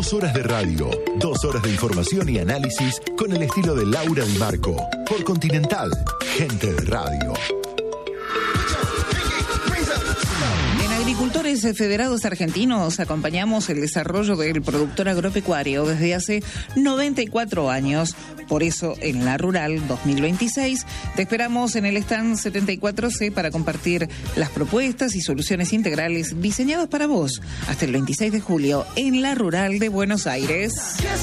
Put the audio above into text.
2 horas de radio, 2 horas de información y análisis con el estilo de Laura Di Marco. Por Continental, gente de radio. Agricultores Federados Argentinos acompañamos el desarrollo del productor agropecuario desde hace 94 años. Por eso, en La Rural 2026, te esperamos en el stand 74C para compartir las propuestas y soluciones integrales diseñadas para vos hasta el 26 de julio en La Rural de Buenos Aires.